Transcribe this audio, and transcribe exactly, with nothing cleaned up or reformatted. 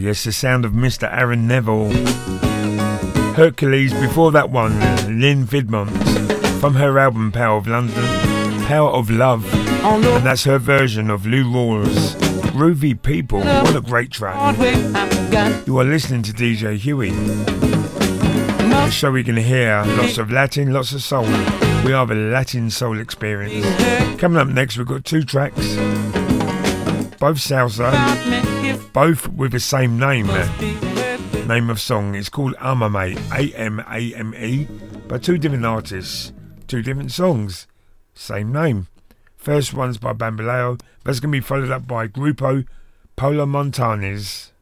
Yes, the sound of Mister Aaron Neville. Hercules, before that one, Lynn Vidmont, from her album Power of London, Power of Love, and that's her version of Lou Rawls, Groovy People. What a great track. You are listening to D J Huey. The show we're going to hear lots of Latin, lots of soul. We are the Latin Soul Experience. Coming up next, we've got two tracks, both salsa, both with the same name. Name of song is called Amame, A M A M E, by two different artists, two different songs, same name. First one's by Bambaleo, but it's going to be followed up by Grupo Polo Montanes.